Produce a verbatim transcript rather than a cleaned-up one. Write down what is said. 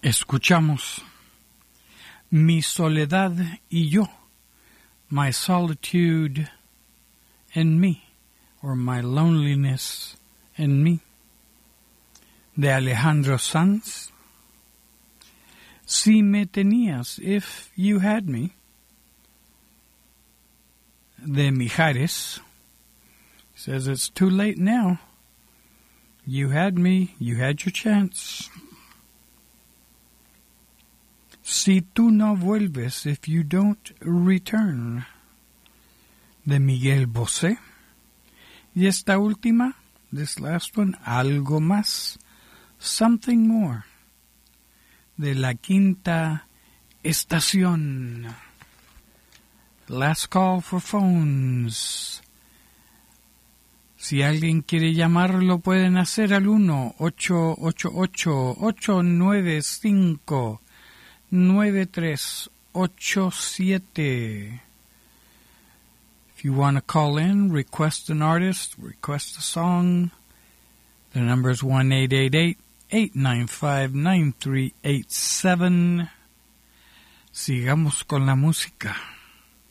Escuchamos Mi soledad y yo, My solitude and me, or My loneliness and me, de Alejandro Sanz. Si me tenías, If you had me, de Mijares. Says it's too late now. You had me, you had your chance. Si tú no vuelves, If you don't return, de Miguel Bosé. Y esta última, this last one, Algo Más, Something More, de La Quinta Estación. Last call for phones. Si alguien quiere llamarlo, pueden hacer al uno ocho ocho ocho, ocho nueve cinco, nueve tres ocho siete. If you want to call in, request an artist, request a song, the number is one eight eight eight, eight nine five, nine three eight seven. Sigamos con la música.